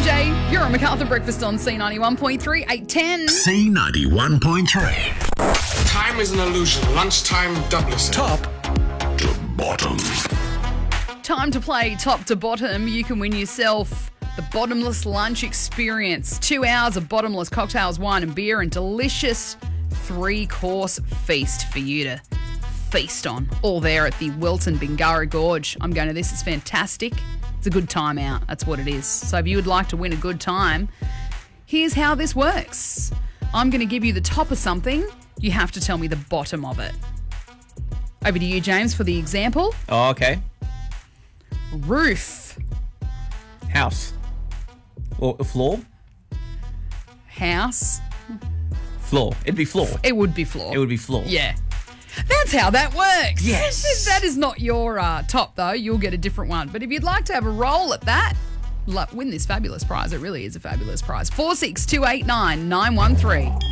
MJ. You're on MacArthur Breakfast on C91.3, 810. C91.3. Time is an illusion. Lunchtime Douglas. Top to bottom. Time to play top to bottom. You can win yourself the bottomless lunch experience. 2 hours of bottomless cocktails, wine and beer, and delicious 3-course feast for you to feast on. All there at the Wilton Bingara Gorge. I'm going to this. It's fantastic. It's a good time out. That's what it is. So if you would like to win a good time, here's how this works. I'm going to give you the top of something. You have to tell me the bottom of it. Over to you, James, for the example. Oh, okay. Roof. House. Or floor? House. Floor. It'd be floor. It would be floor. It would be floor. Yeah. That's how that works. Yes. That is not your top, though. You'll get a different one. But if you'd like to have a roll at that, win this fabulous prize. It really is a fabulous prize. 46289 913.